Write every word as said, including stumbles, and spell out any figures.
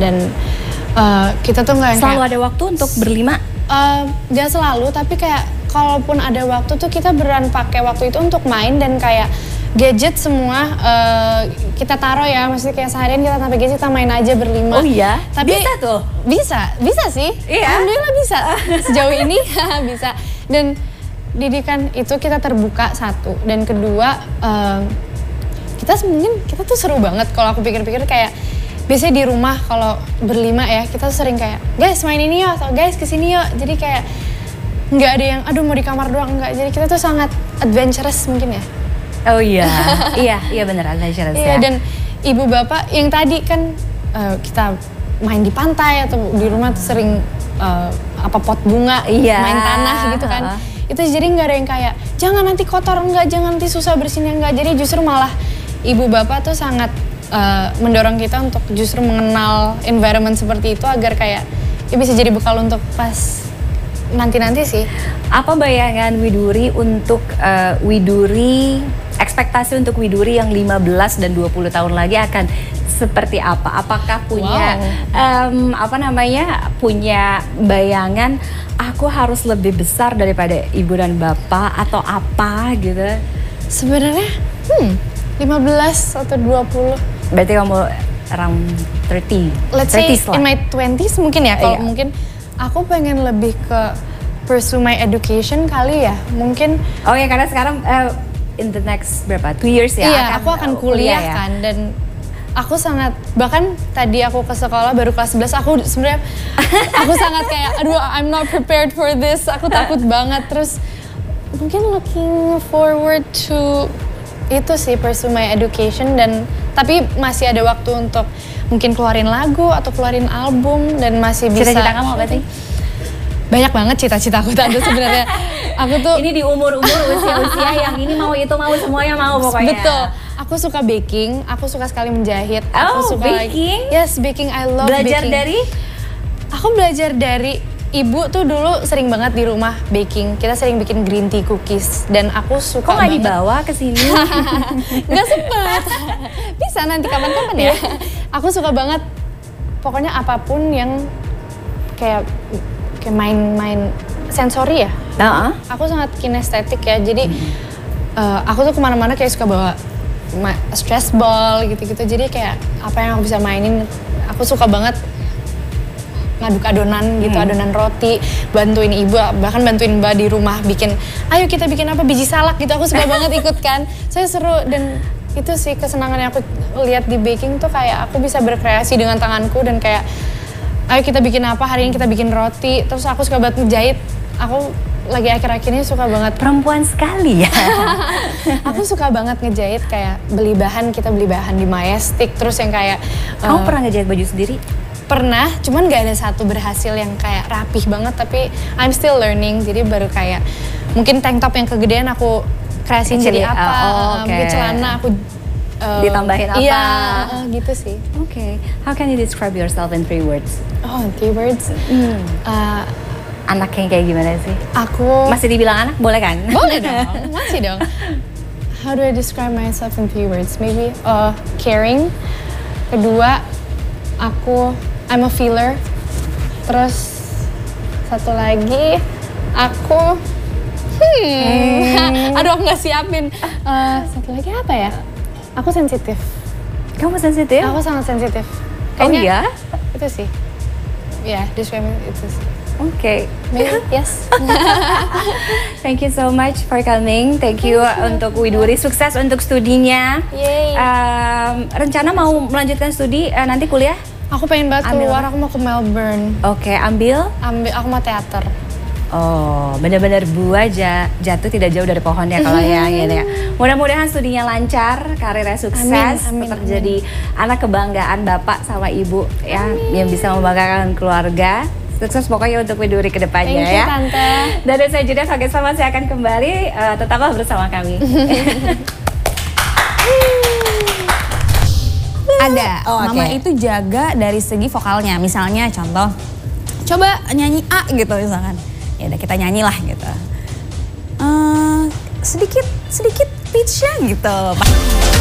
dan uh, kita tuh nggak selalu kayak, ada waktu untuk berlima. Uh, gak selalu, tapi kayak kalaupun ada waktu tuh kita beneran pakai waktu itu untuk main dan kayak gadget semua uh, kita taruh ya, maksudnya kayak seharian kita tanpa gadget kita main aja berlima. Oh iya? Tapi bisa tuh? Bisa, bisa sih. Iya? Alhamdulillah bisa, sejauh ini bisa. Dan didikan itu kita terbuka satu, dan kedua uh, kita mungkin kita tuh seru banget kalau aku pikir-pikir kayak biasanya di rumah kalau berlima ya kita tuh sering kayak guys main ini yuk atau guys kesini yuk, jadi kayak nggak ada yang aduh mau di kamar doang, enggak, jadi kita tuh sangat adventurous mungkin ya. Oh iya, iya, iya bener adventurous iya, ya. Dan ibu bapak yang tadi kan uh, kita main di pantai atau di rumah tuh sering uh, apa pot bunga, iya. main tanah gitu kan. Uh. Itu jadi nggak ada yang kayak jangan nanti kotor, enggak, jangan nanti susah bersihnya, enggak. Jadi justru malah ibu bapak tuh sangat uh, mendorong kita untuk justru mengenal environment seperti itu agar kayak ya bisa jadi bekal untuk pas nanti-nanti sih. Apa bayangan Widuri untuk uh, Widuri, ekspektasi untuk Widuri yang lima belas dan dua puluh tahun lagi akan seperti apa? Apakah punya wow. um, apa namanya punya bayangan aku harus lebih besar daripada ibu dan bapak atau apa gitu? Sebenarnya hmm, lima belas atau dua puluh. Berarti kamu around thirty. Let's say in my twenties mungkin ya, kalau yeah. mungkin aku pengen lebih ke pursue my education kali ya, mungkin. Oh ya, karena sekarang uh, in the next berapa? Two years ya? Iya, akan, aku akan kuliah, kuliah ya? kan, dan aku sangat, bahkan tadi aku ke sekolah baru kelas sebelas, aku sebenarnya aku sangat kayak aduh I'm not prepared for this, aku takut banget. Terus mungkin looking forward to itu sih, pursue my education, dan tapi masih ada waktu untuk mungkin keluarin lagu atau keluarin album dan masih bisa. Cita-cita kamu apa sih? Banyak banget cita-citaku tante sebenarnya. Aku tuh ini di umur-umur usia-usia yang ini mau itu mau semuanya mau pokoknya. Betul. Aku suka baking, aku suka sekali menjahit. Oh, aku suka baking? Like, yes, baking, I love belajar baking. Belajar dari? Aku belajar dari ibu tuh dulu sering banget di rumah baking. Kita sering bikin green tea cookies dan aku suka Kok banget. Kok gak dibawa ke sini? Gak sempet. Bisa nanti kapan-kapan ya. Aku suka banget pokoknya apapun yang kayak kayak main-main sensori ya. Uh-huh. Aku sangat kinestetik ya. Jadi hmm. uh, aku tuh kemana-mana kayak suka bawa stress ball gitu-gitu. Jadi kayak apa yang aku bisa mainin, aku suka banget ngaduk adonan gitu, hmm. adonan roti, bantuin ibu, bahkan bantuin mbak di rumah bikin, ayo kita bikin apa, biji salak gitu, aku suka banget ikut kan. Saya seru, dan itu sih kesenangan yang aku lihat di baking tuh kayak aku bisa berkreasi dengan tanganku dan kayak ayo kita bikin apa, hari ini kita bikin roti. Terus aku suka banget ngejahit, aku lagi akhir-akhir ini suka banget. Perempuan sekali ya. Aku suka banget ngejahit, kayak beli bahan, kita beli bahan di Majestic, terus yang kayak kamu uh, pernah ngejahit baju sendiri? Pernah, cuman gak ada satu berhasil yang kayak rapih banget, tapi I'm still learning. Jadi baru kayak mungkin tank top yang kegedean aku kreasiin jadi apa, uh, oh, okay. mungkin celana aku uh, ditambahin apa. Iya, uh, gitu sih. Oke, okay. How can you describe yourself in three words? Oh, three words? Hmm. Uh, anak yang kayak gimana sih? Aku... Masih dibilang anak? Boleh kan? Boleh dong, masih dong. How do I describe myself in three words? Maybe uh, caring. Kedua, aku... I'm a feeler. Terus satu lagi, aku hmm, hmm. aduh aku nggak siapin. Uh, satu lagi apa ya? Aku sensitif. Kamu sensitif? Aku sangat sensitif. Oh iya? Itu sih. Ya, yeah, describe itu sih. Oke. Okay. Maybe, yes. Thank you so much for coming. Thank you, Thank you. untuk Widuri. Sukses untuk studinya. Yay. Um, rencana mau melanjutkan studi uh, nanti kuliah? Aku pengen banget keluar, aku mau ke Melbourne. Oke, okay, ambil? Ambil, aku mau teater. Oh, benar-benar buah jatuh tidak jauh dari pohon ya kalau ya, gitu ya. Mudah-mudahan studinya lancar, karirnya sukses, amin, amin, tetap amin. jadi anak kebanggaan bapak sama ibu ya, amin. yang bisa membanggakan keluarga. Sukses pokoknya untuk Widuri kedepannya ya. Tante. Dan saya Judah, Pakai Sama saya akan kembali, uh, tetaplah bersama kami. Ada, oh, mama okay. itu jaga dari segi vokalnya. Misalnya contoh, coba nyanyi A gitu misalkan. Ya udah kita nyanyi lah gitu. Uh, sedikit, sedikit pitch-nya gitu.